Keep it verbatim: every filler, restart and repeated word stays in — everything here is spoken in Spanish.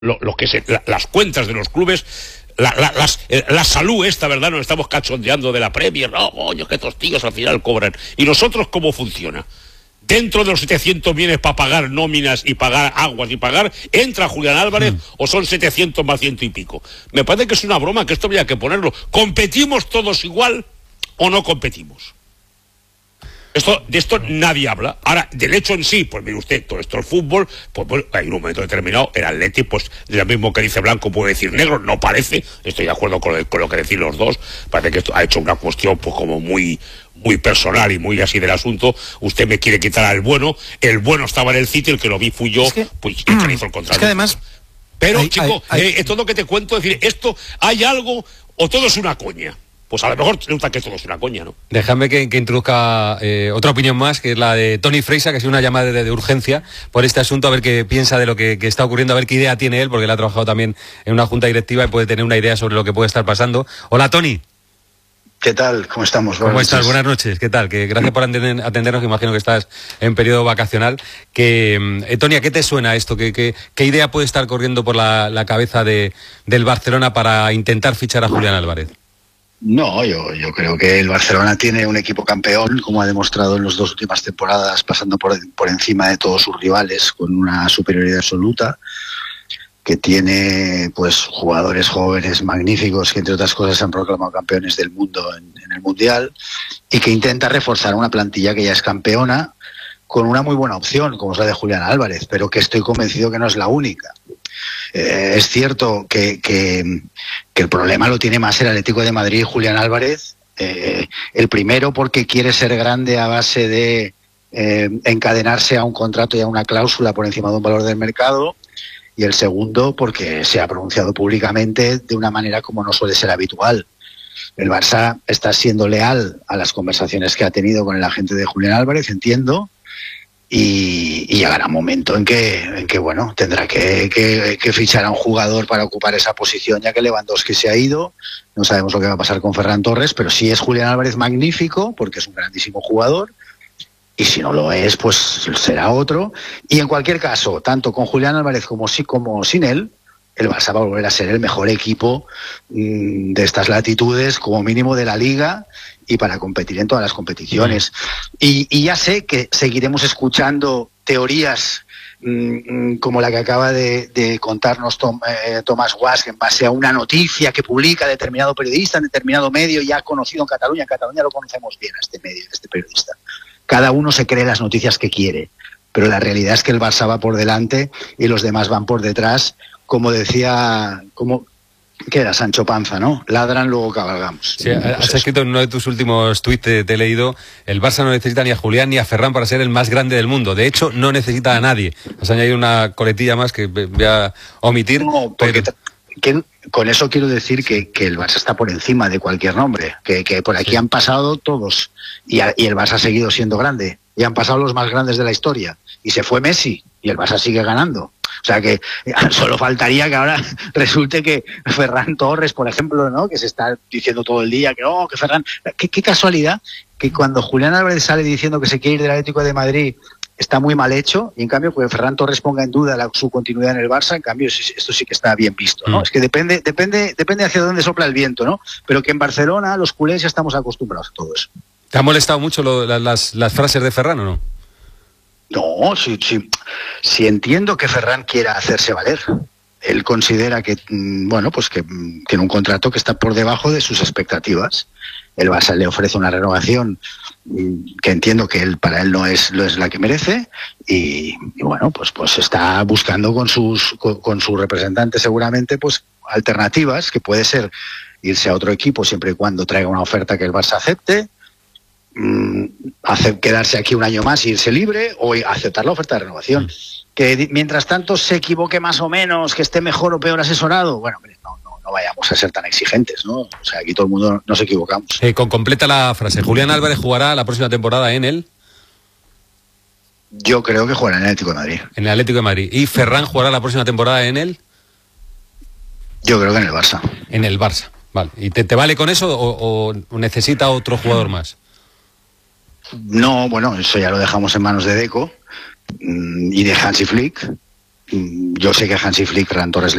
lo, lo que se, la, las cuentas de los clubes, la, la, las, eh, la salud esta, ¿verdad? Nos estamos cachondeando de la Premier, no, coño, que estos tíos al final cobran. ¿Y nosotros cómo funciona? Dentro de los setecientos millones para pagar nóminas y pagar aguas y pagar, ¿entra Julián Álvarez mm. o son setecientos más ciento y pico? Me parece que es una broma, que esto habría que ponerlo. ¿Competimos todos igual o no competimos? Esto, de esto nadie habla. Ahora, del hecho en sí, pues mire usted, todo esto el fútbol, pues bueno, en un momento determinado, el Atleti, pues lo mismo que dice blanco puede decir negro, no parece, estoy de acuerdo con, el, con lo que decís los dos, parece que esto ha hecho una cuestión pues como muy, muy personal y muy así del asunto. Usted me quiere quitar al bueno, el bueno estaba en el sitio, el que lo vi fui yo, es que, pues el que hizo el contrario. Es que además... Pero, hay, chico, hay, hay... Eh, es todo lo que te cuento, es decir, esto, ¿hay algo o todo es una coña? Pues a lo mejor resulta que todo es una coña, ¿no? Déjame que, que introduzca eh, otra opinión más, que es la de Tony Freisa, que es una llamada de, de urgencia por este asunto, a ver qué piensa de lo que, que está ocurriendo, a ver qué idea tiene él, porque él ha trabajado también en una junta directiva y puede tener una idea sobre lo que puede estar pasando. Hola, Tony. ¿Qué tal? ¿Cómo estamos? Buenas ¿Cómo noches. estás? Buenas noches. ¿Qué tal? Que gracias por atendernos, que imagino que estás en periodo vacacional. Que, eh, Tony, ¿a qué te suena esto? ¿Qué, qué, qué idea puede estar corriendo por la, la cabeza de, del Barcelona para intentar fichar a Julián Álvarez? No, yo, yo creo que el Barcelona tiene un equipo campeón, como ha demostrado en las dos últimas temporadas, pasando por, por encima de todos sus rivales, con una superioridad absoluta, que tiene pues jugadores jóvenes magníficos que entre otras cosas se han proclamado campeones del mundo en, en el Mundial, y que intenta reforzar una plantilla que ya es campeona con una muy buena opción, como es la de Julián Álvarez, pero que estoy convencido que no es la única. Eh, es cierto que, que, que el problema lo tiene más el Atlético de Madrid y Julián Álvarez. Eh, el primero porque quiere ser grande a base de eh, encadenarse a un contrato y a una cláusula por encima de un valor del mercado, y el segundo porque se ha pronunciado públicamente de una manera como no suele ser habitual. El Barça está siendo leal a las conversaciones que ha tenido con el agente de Julián Álvarez, entiendo, y, y llegará un momento en que, en que bueno, tendrá que, que, que fichar a un jugador para ocupar esa posición, ya que Lewandowski se ha ido. No sabemos lo que va a pasar con Ferran Torres, pero si es Julián Álvarez, magnífico, porque es un grandísimo jugador, y si no lo es, pues será otro. Y en cualquier caso, tanto con Julián Álvarez como, sí, como sin él, el Barça va a volver a ser el mejor equipo mmm, de estas latitudes, como mínimo de la Liga, y para competir en todas las competiciones. Y, y ya sé que seguiremos escuchando teorías mmm, como la que acaba de, de contarnos Tom, eh, Tomás Guas, en base a una noticia que publica determinado periodista en determinado medio ya conocido en Cataluña. En Cataluña lo conocemos bien a este medio, a este periodista. Cada uno se cree las noticias que quiere, pero la realidad es que el Barça va por delante y los demás van por detrás. Como decía, como que era Sancho Panza, ¿no? Ladran, luego cabalgamos. Sí, has pues escrito en uno de tus últimos tuits, te, te he leído, el Barça no necesita ni a Julián ni a Ferran para ser el más grande del mundo. De hecho, no necesita a nadie. Has añadido una coletilla más que voy a omitir. No, porque pero... que, con eso quiero decir que, que el Barça está por encima de cualquier nombre, que, que por aquí sí han pasado todos, y, a, y el Barça ha seguido siendo grande, y han pasado los más grandes de la historia, y se fue Messi, y el Barça sigue ganando. O sea que solo faltaría que ahora resulte que Ferran Torres, por ejemplo, ¿no?, que se está diciendo todo el día que oh, que Ferran... ¿Qué, qué casualidad que cuando Julián Álvarez sale diciendo que se quiere ir del Atlético de Madrid está muy mal hecho, y en cambio que Ferran Torres ponga en duda la, su continuidad en el Barça, en cambio esto sí que está bien visto, ¿no? Mm. Es que depende, depende, depende hacia dónde sopla el viento, ¿no? Pero que en Barcelona los culés ya estamos acostumbrados a todo eso. ¿Te ha molestado mucho lo, las, las frases de Ferran o no? No, sí, sí, sí entiendo que Ferran quiera hacerse valer. Él considera que, bueno, pues que tiene un contrato que está por debajo de sus expectativas. El Barça le ofrece una renovación que entiendo que él, para él no es, no es la que merece, y, y bueno, pues, pues está buscando con sus, con, con sus representantes seguramente pues alternativas, que puede ser irse a otro equipo siempre y cuando traiga una oferta que el Barça acepte, hacer quedarse aquí un año más e irse libre, o aceptar la oferta de renovación. Que mientras tanto se equivoque más o menos, que esté mejor o peor asesorado, bueno, no, no, no vayamos a ser tan exigentes, ¿no? O sea, aquí todo el mundo nos equivocamos. Eh, con completa la frase, ¿Julián Álvarez jugará la próxima temporada en el? Yo creo que jugará en el Atlético de Madrid. En el Atlético de Madrid. ¿Y Ferran jugará la próxima temporada en el? Yo creo que en el Barça. En el Barça, vale. ¿Y te, te vale con eso o, o necesita otro jugador más? No, bueno, eso ya lo dejamos en manos de Deco y de Hansi Flick, yo sé que Hansi Flick, Ferran Torres